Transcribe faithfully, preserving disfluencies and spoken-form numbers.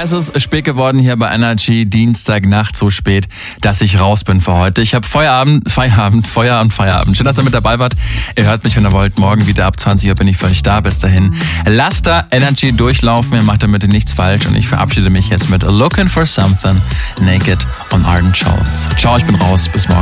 Es ist spät geworden hier bei Energy, Dienstagnacht, so spät, dass ich raus bin für heute. Ich habe Feierabend, Feierabend, Feuer und Feierabend. Schön, dass ihr mit dabei wart. Ihr hört mich, wenn ihr wollt. Morgen wieder ab zwanzig Uhr bin ich für euch da. Bis dahin, lasst da Energy durchlaufen. Ihr macht damit nichts falsch. Und ich verabschiede mich jetzt mit Looking for Something, Naked und Arden Schulz. Ciao, ich bin raus. Bis morgen.